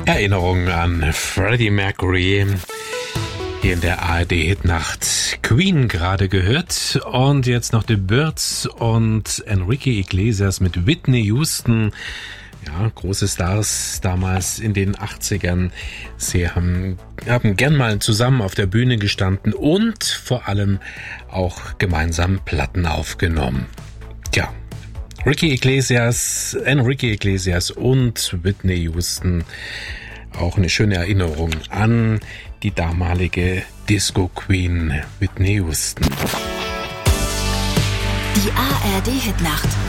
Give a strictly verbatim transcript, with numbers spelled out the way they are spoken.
Erinnerung an Freddie Mercury hier in der A R D-Hitnacht. Queen gerade gehört und jetzt noch The Byrds und Enrique Iglesias mit Whitney Houston. Ja, große Stars damals in den achtzigern. Sie haben, haben gern mal zusammen auf der Bühne gestanden und vor allem auch gemeinsam Platten aufgenommen. Tja, Ricky Iglesias, Enrique Iglesias und Whitney Houston. Auch eine schöne Erinnerung an die damalige Disco-Queen Whitney Houston. Die A R D-Hitnacht.